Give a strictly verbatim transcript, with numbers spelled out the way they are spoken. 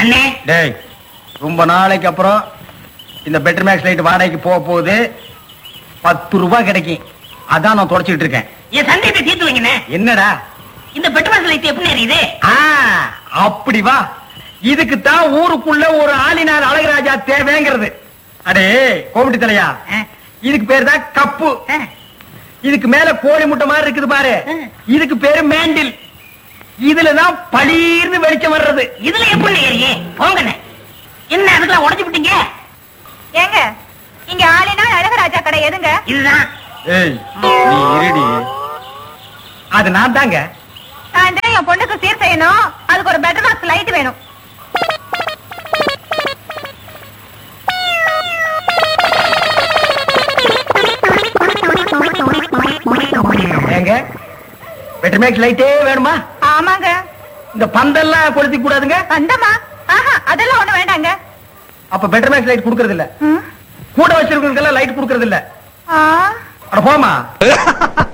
அண்ணே டேய் ரொம்ப நாளைக்கு அப்புறம் இந்த பெட்டர் மேக்ஸ் லைட் வாடகைக்கு போக போகுது. பத்து ரூபாய் கிடைக்கும். அதான் நான் தொடச்சிட்டு இருக்கேன். என் சந்தேகத்தை தீர்த்து வைங்கண்ணே. என்னடா இந்த பெட்ரோல் லைட் எப்படி எரியுது? ஆ, அப்படி வா. இதுக்கு தான் ஊருக்குள்ள ஒரு ஆளினார் அழகராஜா தேவைங்கிறது. அடே கோமிட்டி தலையா, இதுக்கு பேரு தான் கப்பு. இதுக்கு மேல கோழி முட்டை மாதிரி இருக்குது பாரு, இதுக்கு பேரு மேண்டில். இதுலதான் பளீர்னு வெளிச்சம் வர்றது. இதுல எப்படி ஏறியே போங்கண்ணே. என்ன அதுக்கெல்லாம் உடைச்சு விட்டீங்க? ஏங்க இங்க ஆளினால் அழகராஜா கடை எதுங்க? இதுதான். ஏய் நீ இருடி. அது நான் தாங்க. சாயந்தரம் என் பொண்ணுக்கு சீர் செய்யணும். அதுக்கு ஒரு பெட்டர் பாக்ஸ் லைட் வேணும். ஏங்க பெட்டர் மேக்ஸ் லைட்டே வேணுமா? ஆமாங்க. இந்த பந்தெல்லாம் கொளுத்தி கூடாதுங்க. அந்தமா ஆஹா அதெல்லாம் ஒண்ணு வேண்டாங்க. அப்ப பெட்டர் மேக்ஸ் லைட் குடுக்கறது இல்ல. ம். கூட வச்சிருக்கவங்களுக்கெல்லாம் லைட் குடுக்கறது இல்ல. ஆ அட போமா.